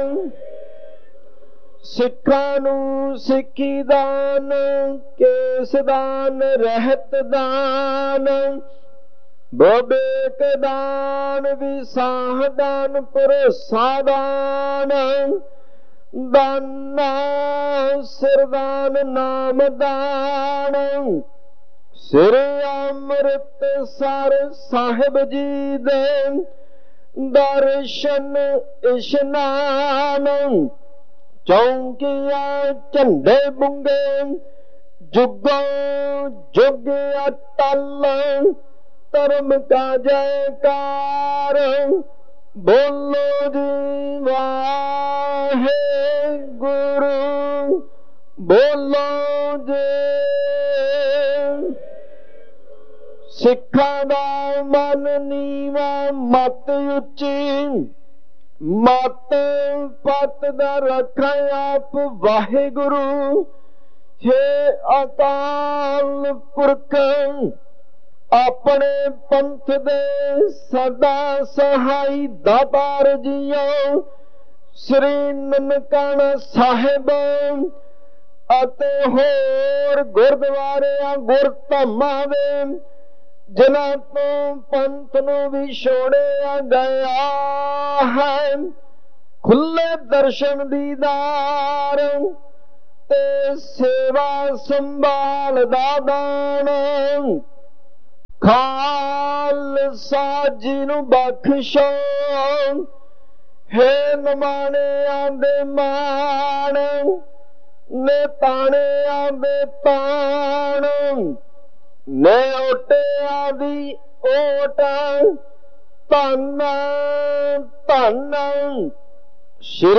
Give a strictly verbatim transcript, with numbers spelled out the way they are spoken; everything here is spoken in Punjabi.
ਸਿੱਖਾਂ ਨੂੰ ਸਿੱਖੀ ਦਾਨ, ਕੇਸ ਦਾਨ, ਰਹਿਤ ਦਾਨ, ਵਿਵੇਕ ਦਾਨ, ਵਿਸਾਹ ਦਾਨ, ਭਰੋਸਾ ਦਾਨ, ਦਾਨਾ ਸਿਰ ਦਾਨ, ਨਾਮ ਦਾਨ, ਸ੍ਰੀ ਅੰਮ੍ਰਿਤਸਰ ਸਾਹਿਬ ਜੀ ਦੇ ਦਰਸ਼ਨ ਇਸ਼ਨਾਨ, ਚੌਂਕੀਆਂ ਝੰਡੇ ਬੁੰਗੇ, ਜੁਗੋਂ ਜੁਗ ਅਟਲ, ਧਰਮ ਕਾ ਜੈਕਾਰ, ਬੋਲੋ ਜੀ ਵਾਹਿਗੁਰੂ, ਬੋਲੋ ਜੀ। ਸਿੱਖਾਂ ਦਾ ਮਨ ਨੀਵਾਂ, ਮਤ ਉੱਚੀ, ਮਤ ਪਤ ਦਾ ਰੱਖਾਂ ਆਪ ਵਾਹਿਗੁਰੂ। ਹੇ ਅਕਾਲ ਪੁਰਖ, ਆਪਣੇ ਪੰਥ ਦੇ ਸਦਾ ਸਹਾਈ ਦਾਤਾਰ ਜੀਓ, ਸ੍ਰੀ ਨਨਕਾਣਾ ਸਾਹਿਬ ਅਤੇ ਹੋਰ ਗੁਰਦੁਆਰਿਆਂ ਗੁਰਧਾਮਾਂ ਦੇ, ਜਿਨ੍ਹਾਂ ਤੋਂ ਪੰਥ ਨੂੰ ਵਿਛੋੜਿਆ ਗਿਆ ਹੈ, ਖੁੱਲੇ ਦਰਸ਼ਨ ਦੀਦਾਰ ਤੇ ਸੇਵਾ ਸੰਭਾਲ ਦਾ ਦਾਨ, ਖਾਲਸਾ ਜੀ ਨੂੰ ਬਖਸ਼ੋ। ਹੇ ਨਿਮਾਣਿਆਂ ਦੇ ਮਾਣ, ਨਿਤਾਣਿਆਂ ਦੇ ਤਾਣ, ਨਿਓਟਿਆਂ ਦੀ ਓਟ, ਧੰਨ ਧੰਨ ਸ਼੍ਰੀ